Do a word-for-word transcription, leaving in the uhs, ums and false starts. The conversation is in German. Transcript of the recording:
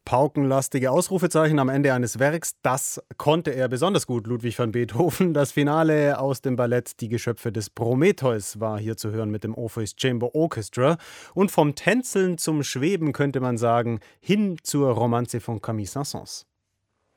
Paukenlastige Ausrufezeichen am Ende eines Werks, das konnte er besonders gut, Ludwig van Beethoven. Das Finale aus dem Ballett Die Geschöpfe des Prometheus war hier zu hören mit dem Orpheus Chamber Orchestra. Und vom Tänzeln zum Schweben könnte man sagen, hin zur Romanze von Camille Saint-Saëns.